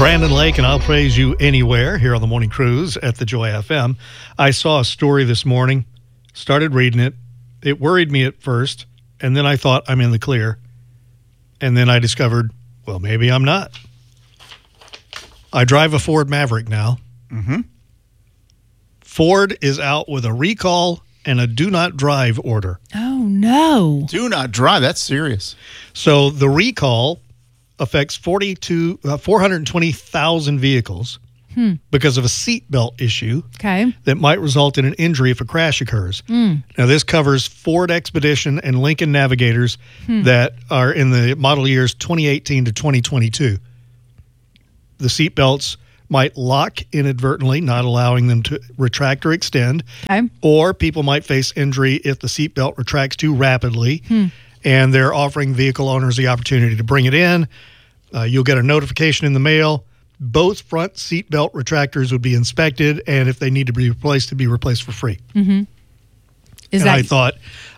Brandon Lake, and I'll praise you anywhere here on the Morning Cruise at the Joy FM. I saw a story this morning, started reading it. It worried me at first, and then I thought I'm in the clear. And then I discovered, well, maybe I'm not. I drive a Ford Maverick now. Mm-hmm. Ford is out with a recall and a do not drive order. Oh, no. Do not drive. That's serious. So the recall affects 420,000 vehicles because of a seatbelt issue Okay. that might result in an injury if a crash occurs. Now, this covers Ford Expedition and Lincoln Navigators that are in the model years 2018 to 2022. The seatbelts might lock inadvertently, not allowing them to retract or extend, Okay. or people might face injury if the seatbelt retracts too rapidly. And they're offering vehicle owners the opportunity to bring it in. You'll get a notification in the mail. Both front seatbelt retractors would be inspected, and if they need to be replaced for free. Is And that I thought,